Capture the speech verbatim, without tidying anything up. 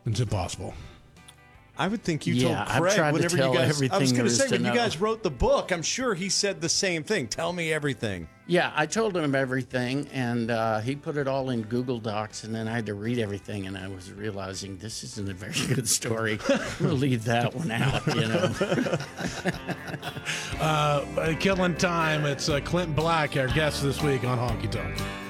It's impossible. I would think you Yeah, told I've Craig tried to whenever tell you guys. everything I was going there to is say to when you know. guys wrote the book, I'm sure he said the same thing. Tell me everything. Yeah, I told him everything, and uh, he put it all in Google Docs, and then I had to read everything, and I was realizing this isn't a very good story. I'm going to leave that one out, you know. uh, killing time. It's uh, Clint Black, our guest this week on Honky Tonk.